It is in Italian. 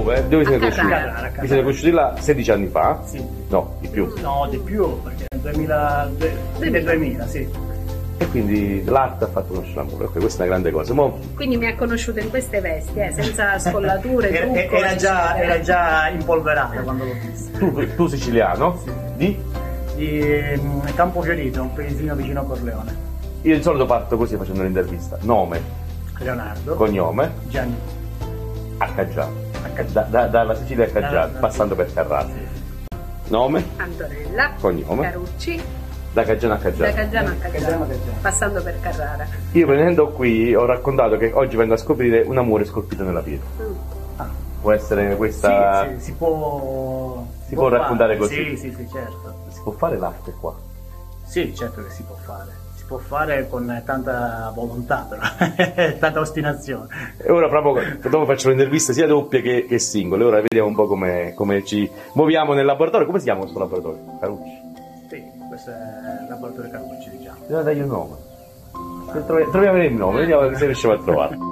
dove? Dove siete conosciuti? Carrara. Vi siete conosciuti là 16 anni fa? Sì. No, di più. No, di più, perché nel 2000, sì. E quindi l'arte ha fatto conoscere l'amore. Ok, questa è una grande cosa. Quindi mi ha conosciuto in queste vesti, senza scollature, trucco. Era già impolverata quando l'ho vista. Tu siciliano? Sì. Di? Campofiorito, un paesino vicino a Corleone. Io di solito parto così facendo l'intervista. Nome, Leonardo. cognome, Gianni. Caggiano. Dalla Sicilia a Caggiano, passando per Carrara. Sì. Nome, Antonella. cognome, Carucci. da Caggiano a Da Caggiano. Caggiano a Caggiano, Caggiano. passando per Carrara. Io venendo qui ho raccontato che oggi vengo a scoprire un amore scolpito nella pietra. Può essere questa... Sì, si può raccontare fare. così? Sì, certo. Si può fare l'arte qua? Sì, certo che si può fare. Si può fare con tanta volontà, però, tanta ostinazione. E ora proprio, dopo faccio l'intervista sia doppie che singole, ora vediamo un po' come ci muoviamo nel laboratorio. Come si chiama questo laboratorio? Carucci? Sì, questo è il laboratorio Carucci, diciamo. Bisogna dargli un nome. Troviamo il nome, vediamo se riusciamo a trovarlo.